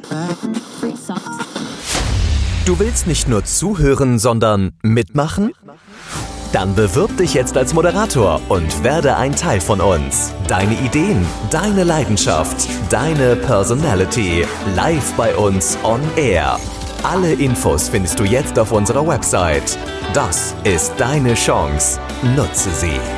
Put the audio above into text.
Du willst nicht nur zuhören, sondern mitmachen? Dann bewirb dich jetzt als Moderator und werde ein Teil von uns. Deine Ideen, deine Leidenschaft, deine Personality, live bei uns on air. Alle Infos findest du jetzt auf unserer Website. Das ist deine Chance. Nutze sie.